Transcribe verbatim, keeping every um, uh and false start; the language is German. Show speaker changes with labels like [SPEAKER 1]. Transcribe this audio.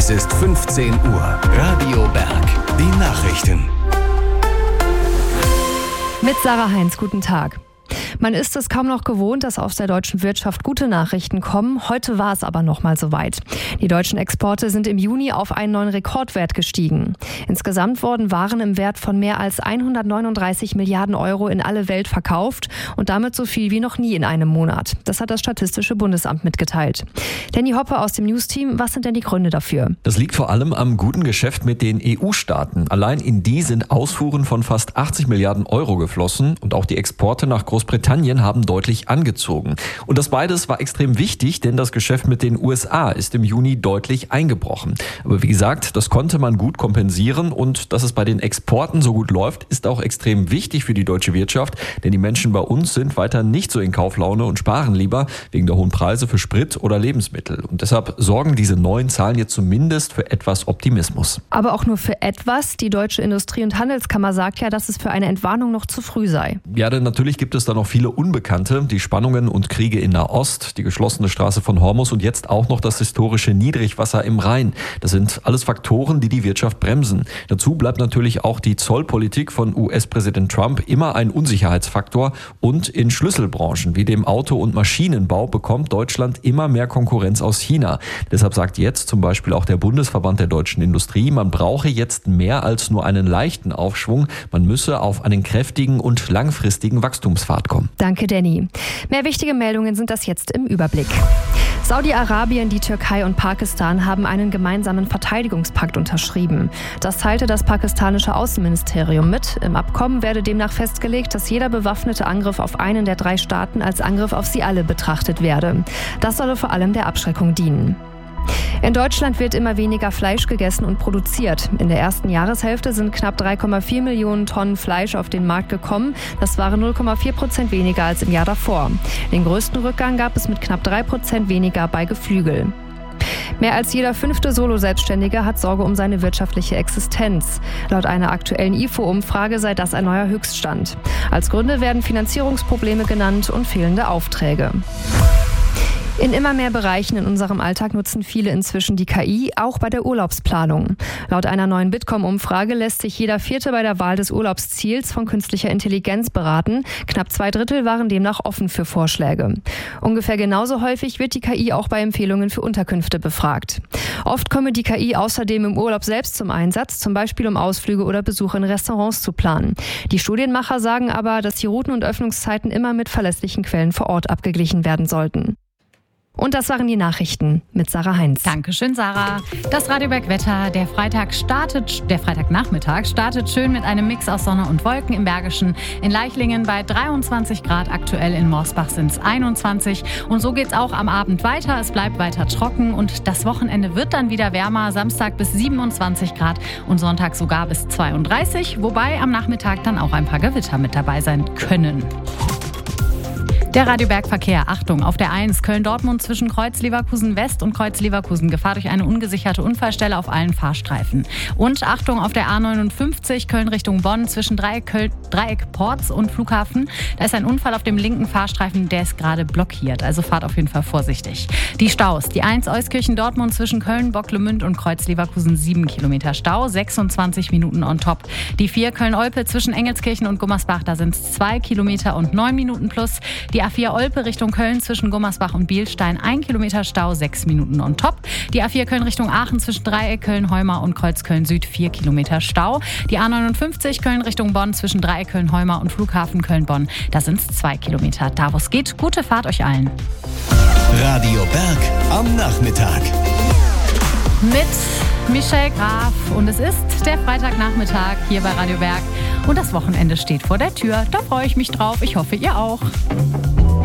[SPEAKER 1] Es ist fünfzehn Uhr. Radio Berg. Die Nachrichten.
[SPEAKER 2] Mit Sarah Heinz, guten Tag. Man ist es kaum noch gewohnt, dass aus der deutschen Wirtschaft gute Nachrichten kommen. Heute war es aber noch mal soweit. Die deutschen Exporte sind im Juni auf einen neuen Rekordwert gestiegen. Insgesamt wurden Waren im Wert von mehr als hundertneununddreißig Milliarden Euro in alle Welt verkauft und damit so viel wie noch nie in einem Monat. Das hat das Statistische Bundesamt mitgeteilt. Danny Hoppe aus dem News-Team, was sind denn die Gründe dafür?
[SPEAKER 3] Das liegt vor allem am guten Geschäft mit den E U-Staaten. Allein in die sind Ausfuhren von fast achtzig Milliarden Euro geflossen und auch die Exporte nach Großbritannien haben deutlich angezogen. Und das beides war extrem wichtig, denn das Geschäft mit den U S A ist im Juni deutlich eingebrochen. Aber wie gesagt, das konnte man gut kompensieren und dass es bei den Exporten so gut läuft, ist auch extrem wichtig für die deutsche Wirtschaft, denn die Menschen bei uns sind weiter nicht so in Kauflaune und sparen lieber wegen der hohen Preise für Sprit oder Lebensmittel. Und deshalb sorgen diese neuen Zahlen jetzt zumindest für etwas Optimismus.
[SPEAKER 2] Aber auch nur für etwas. Die Deutsche Industrie- und Handelskammer sagt ja, dass es für eine Entwarnung noch zu früh sei.
[SPEAKER 3] Ja, denn natürlich gibt es da noch viele Unbekannte, die Spannungen und Kriege in Nahost, die geschlossene Straße von Hormuz und jetzt auch noch das historische Niedrigwasser im Rhein. Das sind alles Faktoren, die die Wirtschaft bremsen. Dazu bleibt natürlich auch die Zollpolitik von U S-Präsident Trump immer ein Unsicherheitsfaktor und in Schlüsselbranchen wie dem Auto- und Maschinenbau bekommt Deutschland immer mehr Konkurrenz aus China. Deshalb sagt jetzt zum Beispiel auch der Bundesverband der deutschen Industrie, man brauche jetzt mehr als nur einen leichten Aufschwung, man müsse auf einen kräftigen und langfristigen Wachstumspfad kommen.
[SPEAKER 2] Danke, Danny. Mehr wichtige Meldungen sind das jetzt im Überblick. Saudi-Arabien, die Türkei und Pakistan haben einen gemeinsamen Verteidigungspakt unterschrieben. Das teilte das pakistanische Außenministerium mit. Im Abkommen werde demnach festgelegt, dass jeder bewaffnete Angriff auf einen der drei Staaten als Angriff auf sie alle betrachtet werde. Das solle vor allem der Abschreckung dienen. In Deutschland wird immer weniger Fleisch gegessen und produziert. In der ersten Jahreshälfte sind knapp drei Komma vier Millionen Tonnen Fleisch auf den Markt gekommen. Das waren null Komma vier Prozent weniger als im Jahr davor. Den größten Rückgang gab es mit knapp drei Prozent weniger bei Geflügel. Mehr als jeder fünfte Solo-Selbstständige hat Sorge um seine wirtschaftliche Existenz. Laut einer aktuellen I F O-Umfrage sei das ein neuer Höchststand. Als Gründe werden Finanzierungsprobleme genannt und fehlende Aufträge. In immer mehr Bereichen in unserem Alltag nutzen viele inzwischen die K I, auch bei der Urlaubsplanung. Laut einer neuen Bitkom-Umfrage lässt sich jeder Vierte bei der Wahl des Urlaubsziels von künstlicher Intelligenz beraten. Knapp zwei Drittel waren demnach offen für Vorschläge. Ungefähr genauso häufig wird die K I auch bei Empfehlungen für Unterkünfte befragt. Oft komme die K I außerdem im Urlaub selbst zum Einsatz, zum Beispiel um Ausflüge oder Besuche in Restaurants zu planen. Die Studienmacher sagen aber, dass die Routen und Öffnungszeiten immer mit verlässlichen Quellen vor Ort abgeglichen werden sollten. Und das waren die Nachrichten mit Sarah Heinz.
[SPEAKER 4] Dankeschön, Sarah. Das Radio Berg Wetter. Der Freitag startet, der Freitagnachmittag startet schön mit einem Mix aus Sonne und Wolken im Bergischen. In Leichlingen bei dreiundzwanzig Grad, aktuell in Morsbach sind es einundzwanzig. Und so geht's auch am Abend weiter. Es bleibt weiter trocken und das Wochenende wird dann wieder wärmer. Samstag bis siebenundzwanzig Grad und Sonntag sogar bis zweiunddreißig. Wobei am Nachmittag dann auch ein paar Gewitter mit dabei sein können. Der Radiobergverkehr, Achtung, auf der eins Köln-Dortmund zwischen Kreuz-Leverkusen West und Kreuz-Leverkusen. Gefahr durch eine ungesicherte Unfallstelle auf allen Fahrstreifen. Und Achtung, auf der A neunundfünfzig Köln Richtung Bonn zwischen Dreieck, Köln, Dreieck Porz und Flughafen. Da ist ein Unfall auf dem linken Fahrstreifen, der ist gerade blockiert. Also fahrt auf jeden Fall vorsichtig. Die Staus, die eins Euskirchen-Dortmund zwischen Köln, Bocklemünd und Kreuz-Leverkusen sieben Kilometer Stau, sechsundzwanzig Minuten on top. Die vier Köln-Olpe zwischen Engelskirchen und Gummersbach, da sind es zwei Kilometer und neun Minuten plus. Die A vier Olpe Richtung Köln zwischen Gummersbach und Bielstein, ein Kilometer Stau, sechs Minuten on top. Die A vier Köln Richtung Aachen zwischen Dreieck Köln-Heumar und Kreuz Köln-Süd, vier Kilometer Stau. Die A neunundfünfzig Köln Richtung Bonn zwischen Dreieck Köln-Heumar und Flughafen Köln-Bonn, da sind es zwei Kilometer. Da wo es geht, gute Fahrt euch allen.
[SPEAKER 1] Radio Berg am Nachmittag.
[SPEAKER 4] Mit Michelle Graf und es ist der Freitagnachmittag hier bei Radio Berg und das Wochenende steht vor der Tür. Da freue ich mich drauf. Ich hoffe, ihr auch.